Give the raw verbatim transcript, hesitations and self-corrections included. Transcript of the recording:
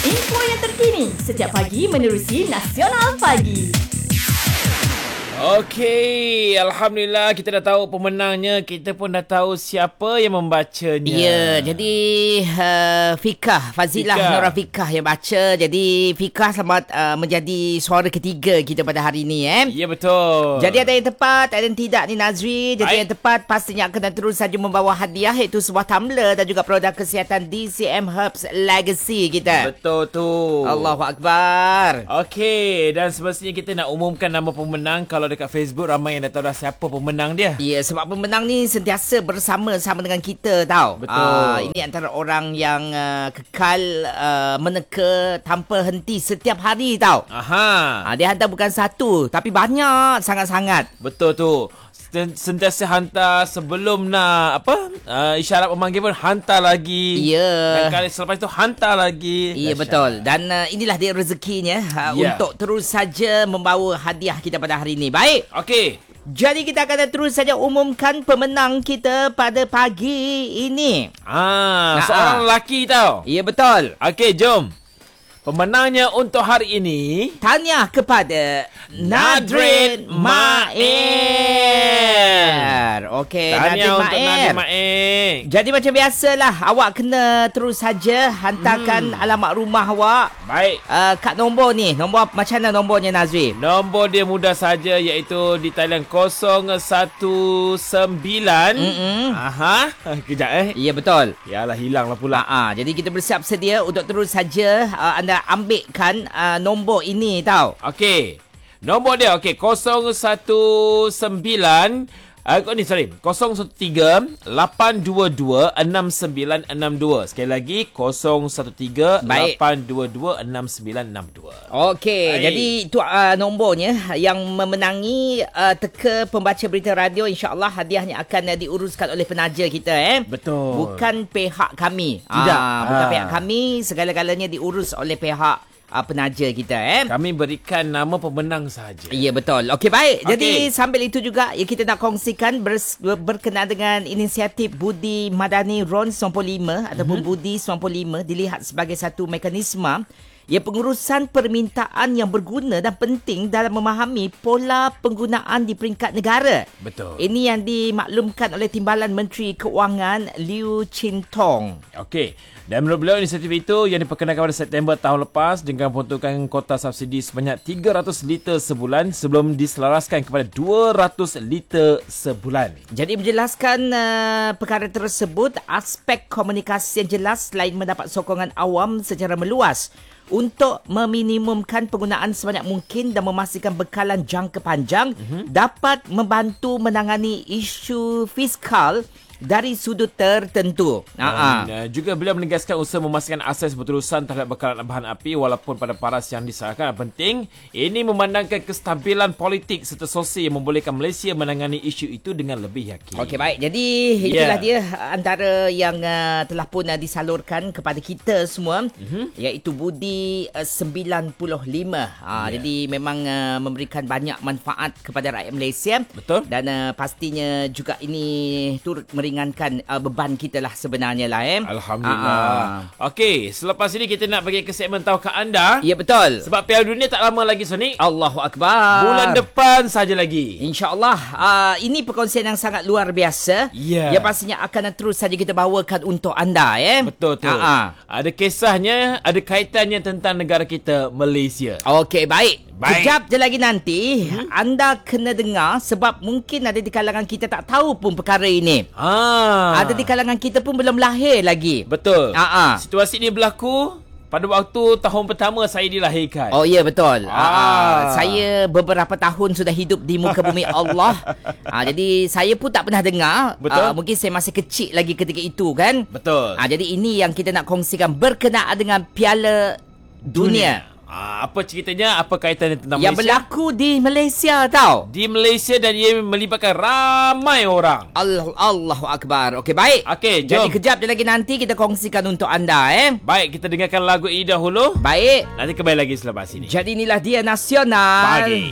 Info yang terkini setiap pagi menerusi Nasional Pagi. Okey, Alhamdulillah kita dah tahu pemenangnya. Kita pun dah tahu siapa yang membacanya. Ya, jadi uh, Fikah, Fazilah Fikah. Nora Fikah yang baca. Jadi Fikah selamat uh, menjadi suara ketiga kita pada hari ini. Eh? Ya, betul. Jadi ada yang tepat, ada yang tidak ni Nazri. Jadi Baik. yang tepat pastinya akan terus saja membawa hadiah, iaitu sebuah tumbler dan juga produk kesihatan D C M Herbs Legacy kita. Betul tu. Allahu Akbar. Okey, dan semestinya kita nak umumkan nama pemenang. Kalau dekat Facebook ramai yang dah tahu dah siapa pemenang dia. Ya, sebab pemenang ni sentiasa bersama-sama dengan kita tau. Betul. Uh, ini antara orang yang uh, kekal uh, meneka tanpa henti setiap hari tau. Aha. Uh, dia hantar bukan satu, tapi banyak sangat-sangat. Betul tu. Sen- Sentiasa hantar sebelum nak apa? Uh, isyarat memanggil pun hantar lagi. Ya. Dan kali selepas itu hantar lagi. Ya, Dahsyat. betul. Dan uh, inilah dia rezekinya uh, Ya. untuk terus saja membawa hadiah kita pada hari ini. Baik. Okey. Jadi kita akan terus saja umumkan pemenang kita pada pagi ini. Ah, Nah, seorang ah. lelaki tau. Ya, betul. Okey, jom. Pemenangnya untuk hari ini, Tahniah kepada Nadrin Maer. Okey, tahniah Nadrin untuk Nadrin Maer. Maer. Jadi macam biasalah, awak kena terus saja hantarkan hmm. alamat rumah awak. Baik. Uh, kat nombor ni, nombor macam mana nombornya Nazri? Nombor dia mudah saja, iaitu di talian kosong satu sembilan. Mm-mm. Aha. Kejap eh. Ya, betul. Yalah, hilanglah pula. Ha, jadi kita bersiap sedia untuk terus saja uh, anda ambilkan uh, nombor ini tau. Okey. Nombor dia, okey, kosong satu sembilan. Uh, ni sorry, kosong satu tiga lapan dua dua enam sembilan enam dua. Sekali lagi, kosong satu tiga lapan dua dua enam sembilan enam dua. Okey, Baik. jadi itu uh, nombornya yang memenangi uh, teka pembaca berita radio, insya-Allah hadiahnya akan uh, diuruskan oleh penaja kita eh. Betul. Bukan pihak kami. Tidak. Ah, bukan Ah. pihak kami, segala-galanya diurus oleh pihak uh, penaja kita eh. Kami berikan nama pemenang sahaja. Ya, betul. Okey, baik. Okey. Jadi sambil itu juga ya, kita nak kongsikan bers, berkenaan dengan inisiatif Budi Madani R O N sembilan puluh lima mm-hmm. ataupun Budi sembilan puluh lima dilihat sebagai satu mekanisme ya pengurusan permintaan yang berguna dan penting dalam memahami pola penggunaan di peringkat negara. Betul. Ini yang dimaklumkan oleh Timbalan Menteri Keuangan Liu Chin Tong. Okey. Dan menurut beliau, inisiatif itu yang diperkenalkan pada September tahun lepas dengan peruntukan kota subsidi sebanyak tiga ratus liter sebulan sebelum diselaraskan kepada dua ratus liter sebulan. Jadi menjelaskan uh, perkara tersebut, aspek komunikasi yang jelas selain mendapat sokongan awam secara meluas untuk meminimumkan penggunaan sebanyak mungkin dan memastikan bekalan jangka panjang mm-hmm. dapat membantu menangani isu fiskal dari sudut tertentu. Dan uh, juga beliau menegaskan usaha memastikan akses berterusan terhadap bekalan bahan api walaupun pada paras yang disahkan penting. Ini memandangkan kestabilan politik serta sosial yang membolehkan Malaysia menangani isu itu dengan lebih yakin. Okey, baik. Jadi itulah yeah. dia antara yang uh, telah pun uh, disalurkan kepada kita semua mm-hmm. iaitu Budi uh, sembilan puluh lima. Uh, yeah. Jadi memang uh, memberikan banyak manfaat kepada rakyat Malaysia. Betul. Dan uh, pastinya juga ini turut meringankan uh, beban kita lah sebenarnya lah eh. Alhamdulillah. Uh-uh. Okey, selepas ini kita nak bagi ke segmen Tahukah Anda? Ya, betul. Sebab Piala Dunia tak lama lagi, Sonic. Allahu Akbar. Bulan depan saja lagi. InsyaAllah uh, ini perkongsian yang sangat luar biasa. Ya. Yang pastinya akan terus saja kita bawakan untuk anda eh. Betul tu. Uh-uh. Ada kisahnya, ada kaitannya tentang negara kita, Malaysia. Okey, baik. Baik. Kejap je lagi nanti hmm? anda kena dengar sebab mungkin ada di kalangan kita tak tahu pun perkara ini. Ah. Ada di kalangan kita pun belum lahir lagi. Betul. Ah, ah. Situasi ini berlaku pada waktu tahun pertama saya dilahirkan. Oh ya, betul. Ah. Ah, saya beberapa tahun sudah hidup di muka bumi Allah. Ah, jadi saya pun tak pernah dengar. Betul. Ah, mungkin saya masih kecil lagi ketika itu kan. Betul. Ah, jadi ini yang kita nak kongsikan berkenaan dengan Piala Dunia. Dunia. Ah, apa ceritanya? Apa kaitannya tentang Yang Malaysia? berlaku di Malaysia tau. Di Malaysia dan ia melibatkan ramai orang. Allah, Allahu Akbar. Okey, baik. Okey, jom. Jadi kejap je lagi nanti kita kongsikan untuk anda eh. Baik, kita dengarkan lagu ini dahulu. Baik. Nanti kembali lagi selepas ini. Jadi inilah dia Nasional Pagi.